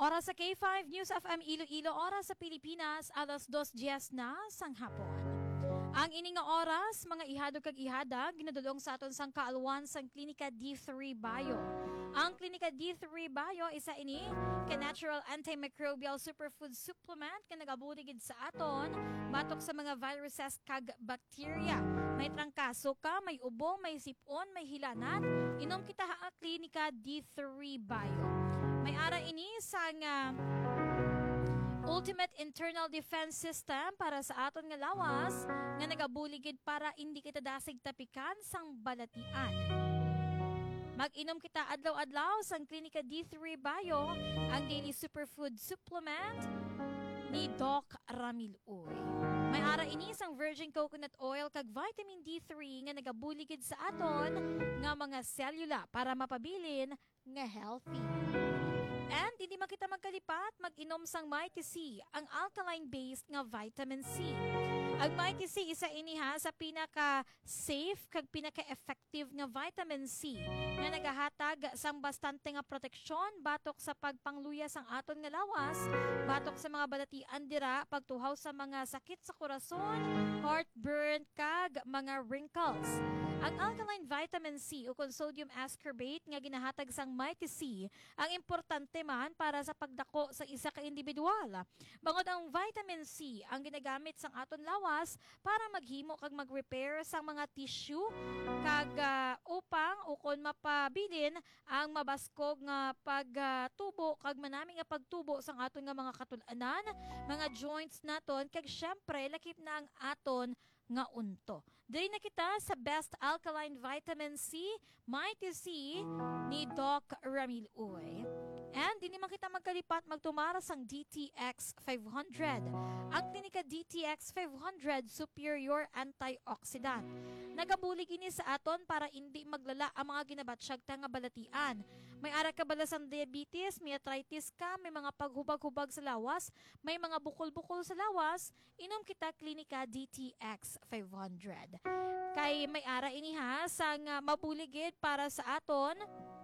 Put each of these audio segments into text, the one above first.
Oras sa K5 News FM Iloilo, oras sa Pilipinas, alas 2:10 na sang hapon. Ang ining nga oras, mga ihado kag ihada, ginadulong sa aton sang kaalwan sang Klinika D3 Bio. Ang Klinika D3 Bio, isa ini ka natural antimicrobial superfood supplement ka nagabuligid sa aton, batok sa mga viruses kag bacteria. May trangkaso ka, may ubo, may sipon, may hilanat, inom kita ang Klinika D3 Bio. May ara ini sang Ultimate Internal Defense System para sa aton nga lawas nga nagabuligid para hindi kita dasig tapikan sang balatian. Mag-inom kita adlaw-adlaw sang Klinika D3 Bio, ang daily superfood supplement ni Doc Ramil Uy. May ara ini sang virgin coconut oil kag vitamin D3 nga nagabuligid sa aton nga mga selula para mapabilin nga healthy. And hindi makita magkalipat, mag-inom sang Mighty C, ang alkaline-based nga vitamin C. Ang Mighty C, isa iniha sa pinaka-safe kag pinaka-effective nga vitamin C nga nagahatag sang bastante nga proteksyon batok sa pagpangluya sang aton nga lawas, batok sa mga balatian dira, pagtuhaw sa mga sakit sa korason, heartburn kag mga wrinkles. Ang alkaline vitamin C o sodium ascorbate nga ginahatag sang Mighty C ang importante man para sa pagdako sa isa ka individual. Bangod ang vitamin C ang ginagamit sang aton lawas para maghimo kag mag-repair sang mga tissue kag upang ukon mapabilin ang mabaskog nga pagtubo kag manami nga pagtubo sang aton nga mga katul-anan, mga joints naton kag syempre lakip na ang aton nga unto. Diri na kita sa Best Alkaline Vitamin C, Mighty C ni Doc Ramil Uy. And di naman kita magkalipat magtumaras ang DTX 500. Ang Klinika DTX 500 Superior Antioxidant. Nagabulig ini sa aton para hindi maglala ang mga ginabatsyag nga balatian. May ara ka balasang diabetes, may arthritis ka, may mga paghubag-hubag sa lawas, may mga bukol-bukol sa lawas, inom kita Klinika DTX 500. Kay may ara ini ha sang mabuligid para sa aton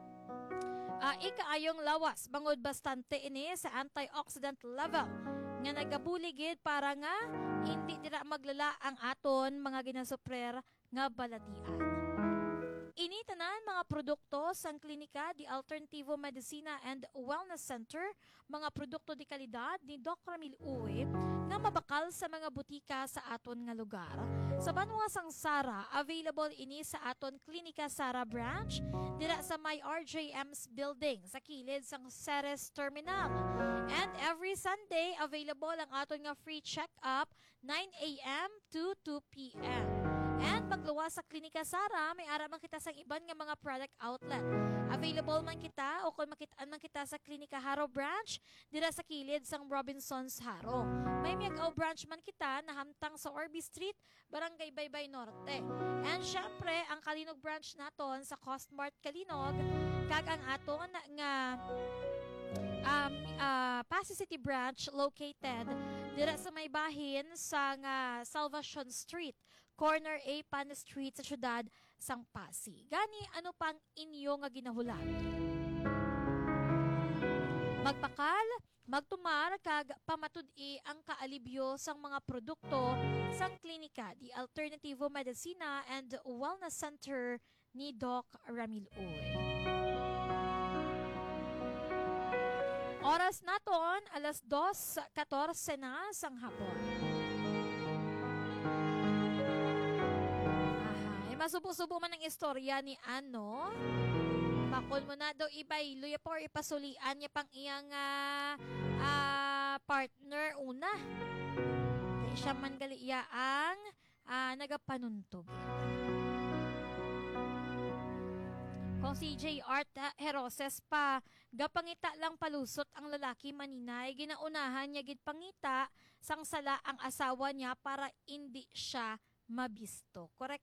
ikaayong lawas, bangod bastante ini sa antioxidant level nga nagabuligid para nga hindi dira maglala ang aton mga ginasuprer nga balatian. Ini tanan mga produkto sang Klinika di Alternativo Medicina and Wellness Center, mga produkto di kalidad ni Doc Ramil Uy nga mabakal sa mga butika sa aton nga lugar. Sa Banwa sang Sara, available ini sa aton Klinika Sara branch dira sa may RJM's building sa kilid sang Ceres Terminal. And every Sunday available ang aton nga free check-up 9 a.m. to 2 p.m. And pagluwas sa Klinika Sara, may ara man kita sa iban nga mga product outlet. Available man kita o kung makitaan man kita sa Klinika Haro branch dira sa kilid sang Robinsons Haro. May Miagao branch man kita na hamtang sa Orby Street, Barangay Baybay Norte. And syempre, ang Kalinog branch naton sa Costmart Kalinog, kag ang aton nga Pasay City branch located dira sa may bahin sa Salvation Street, corner A Pan Street sa syudad sang Pasig. Gani ano pang inyo nga ginahulan? Magpakal, magtumar kag pamatud-i ang kaalibyo sang mga produkto sang Klinika di Alternativo Medicina and Wellness Center ni Doc Ramil Uy. Oras naton, alas 2:14 na sang hapon. Masubo-subo man ang istorya ni Ano. Bakol mo na daw ibay, luya po ipasulian niya pang iyang partner una. Kaya siya man gali ang nagapanuntog. Kung si J. Art Heroses pa, gapangita lang palusot ang lalaki maninay, ginaunahan niya gid pangita sang sala ang asawa niya para hindi siya mabisto. Correct